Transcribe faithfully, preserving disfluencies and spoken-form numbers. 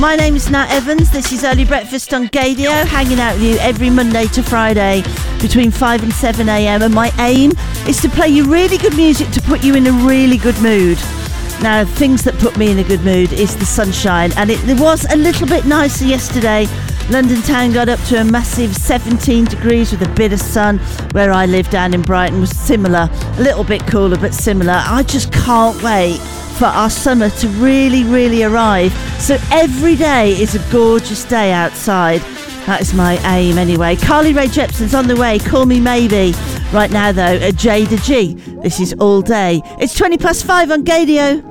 My name is Nat Evans. This is Early Breakfast on Gadio, hanging out with you every Monday to Friday between five and seven a.m. And my aim is to play you really good music to put you in a really good mood. Now, things that put me in a good mood is the sunshine, and it, it was a little bit nicer yesterday. London town got up to a massive seventeen degrees with a bit of sun. Where I live down in Brighton was similar, a little bit cooler but similar. I just can't wait for our summer to really, really arrive. So every day is a gorgeous day outside. That is my aim anyway. Carly Rae Jepsen's on the way. Call Me Maybe. Right now though, a Jada G. This is All Day. It's twenty past five on Gadio.